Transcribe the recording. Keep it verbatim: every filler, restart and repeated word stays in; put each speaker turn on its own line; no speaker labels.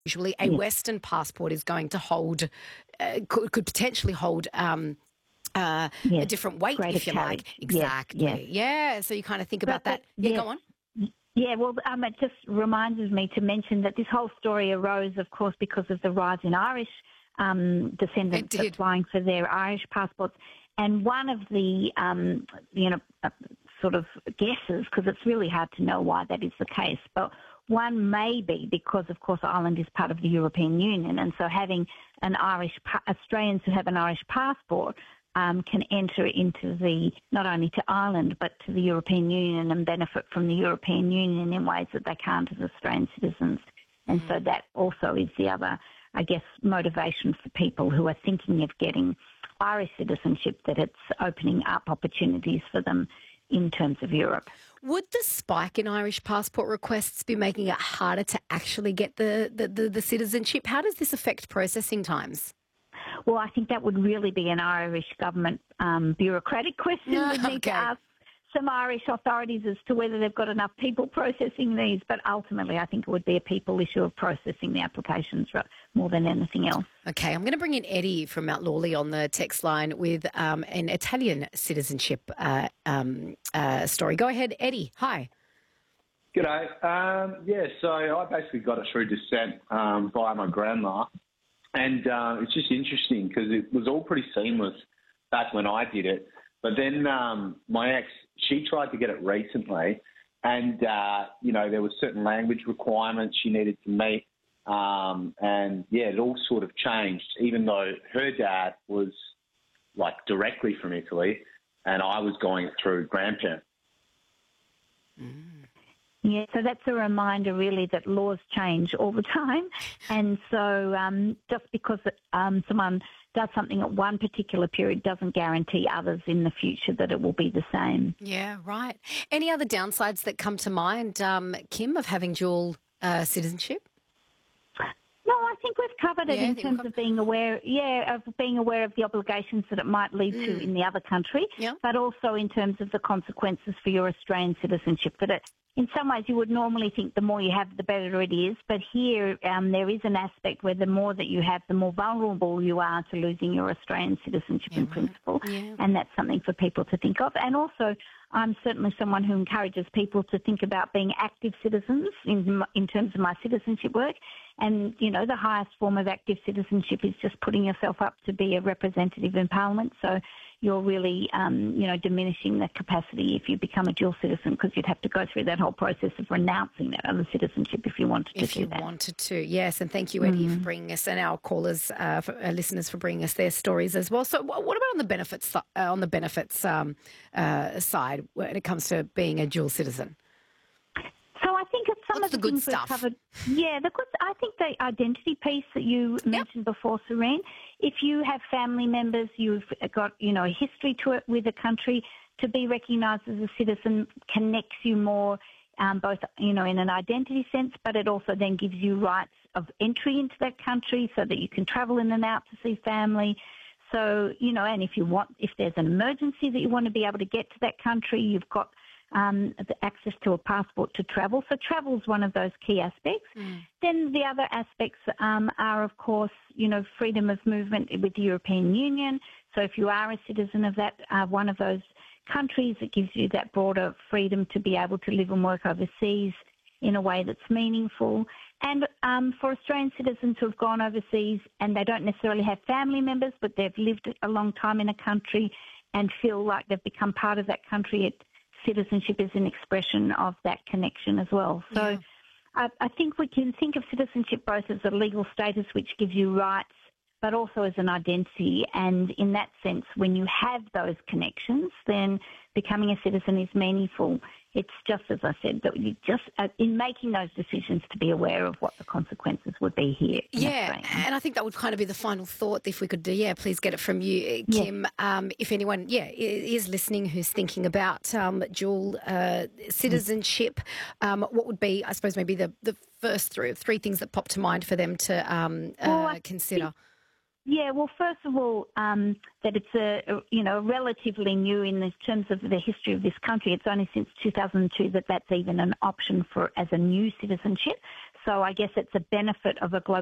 usually a
Yes.
Western passport is going to hold, uh, could, could potentially hold um, uh, a
Yes.
different weight,
Greater
if you
carriage.
like.
Yes,
Exactly.
yes.
Yeah. So you kind of think about
But
that.
the-
Yeah,
yes.
go on.
Yeah, well, um, it just reminds me to mention that this whole story arose, of course, because of the rise in Irish um, descendants
It did.
applying for their Irish passports. And one of the, um, you know, uh, sort of guesses, because it's really hard to know why that is the case, but one may be because, of course, Ireland is part of the European Union, and so having an Irish pa- Australians who have an Irish passport um, can enter into the not only to Ireland but to the European Union and benefit from the European Union in ways that they can't as Australian citizens. And so that also is the other, I guess, motivation for people who are thinking of getting Irish citizenship, that it's opening up opportunities for them in terms of Europe.
Would the spike in Irish passport requests be making it harder to actually get the, the, the, the citizenship? How does this affect processing times?
Well, I think that would really be an Irish government um, bureaucratic question.
No,
We'd need
okay.
to ask some Irish authorities as to whether they've got enough people processing these. But ultimately, I think it would be a people issue of processing the applications more than anything else.
Okay, I'm going to bring in Eddie from Mount Lawley on the text line with um, an Italian citizenship uh, um, uh, story. Go ahead, Eddie. Hi.
G'day. Um, yeah, so I basically got it through descent um, via my grandma. And uh, it's just interesting because it was all pretty seamless back when I did it. But then um, my ex, she tried to get it recently. And, uh, you know, there were certain language requirements she needed to meet. Um, and, yeah, it all sort of changed, even though her dad was, like, directly from Italy and I was going through grandparents.
Mm.
Yeah, so that's a reminder really that laws change all the time. And so um, just because um, someone does something at one particular period doesn't guarantee others in the future that it will be the same.
Yeah, right. Any other downsides that come to mind, um, Kim, of having dual uh, citizenship?
No, I think we've covered it
Yeah, I
in
think
terms
we've
of being aware, yeah, of being aware of the obligations that it might lead
Mm.
to in the other country,
Yeah.
but also in terms of the consequences for your Australian citizenship. That it, in some ways you would normally think the more you have, the better it is, but here um, there is an aspect where the more that you have, the more vulnerable you are to losing your Australian citizenship
Yeah,
in
right.
principle,
Yeah.
and that's something for people to think of. And also, I'm certainly someone who encourages people to think about being active citizens in, in terms of my citizenship work. And, you know, the highest form of active citizenship is just putting yourself up to be a representative in Parliament. So you're really, um, you know, diminishing the capacity if you become a dual citizen, because you'd have to go through that whole process of renouncing that other citizenship if you wanted to
If
do
you
that.
wanted to, yes. And thank you, Eddie,
Mm.
for bringing us, and our callers, uh, for, uh, listeners, for bringing us their stories as well. So, wh- what about on the benefits uh, on the benefits um, uh, side when it comes to being a dual citizen?
So I think it's some
What's
of the,
the good
things
stuff?
we've covered. Yeah, the good. I think the identity piece that you mentioned before, Serene. If you have family members, you've got you know a history to it with a country, to be recognised as a citizen connects you more, um, both you know in an identity sense, but it also then gives you rights of entry into that country, so that you can travel in and out to see family. So you know, and if you want, if there's an emergency that you want to be able to get to that country, you've got Um, the access to a passport to travel. So travel is one of those key aspects.
Mm.
Then the other aspects um, are, of course, you know, freedom of movement with the European Union. So if you are a citizen of that, uh, one of those countries, it gives you that broader freedom to be able to live and work overseas in a way that's meaningful. And um, for Australian citizens who have gone overseas and they don't necessarily have family members, but they've lived a long time in a country and feel like they've become part of that country, it citizenship is an expression of that connection as well. So
Yeah.
I, I think we can think of citizenship both as a legal status which gives you rights, but also as an identity. And in that sense, when you have those connections, then becoming a citizen is meaningful. It's just, as I said, that you just, uh, in making those decisions, to be aware of what the consequences would be here in
Yeah,
Australia.
and I think that would kind of be the final thought if we could do, yeah, please get it from you, Kim.
Yes.
Um, if anyone, yeah, i- is listening who's thinking about um, dual uh, citizenship, um, what would be, I suppose, maybe the, the first three, three things that pop to mind for them to um,
Well,
uh,
I
consider?
Yeah, well, first of all, um, that it's a, a you know relatively new in the terms of the history of this country. It's only since two thousand two that that's even an option for as a new citizenship. So I guess it's a benefit of a global